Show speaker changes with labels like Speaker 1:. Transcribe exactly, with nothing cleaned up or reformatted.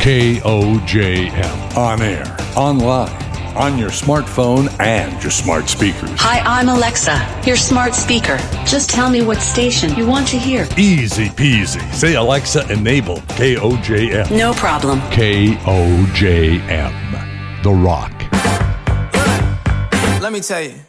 Speaker 1: K O J M. On air, online, on your smartphone, and your smart speakers.
Speaker 2: Hi, I'm Alexa, your smart speaker. Just tell me what station you want to hear.
Speaker 1: Easy peasy. Say, Alexa, enable K O J M.
Speaker 2: No problem.
Speaker 1: K O J M. The Rock.
Speaker 3: Let me tell you.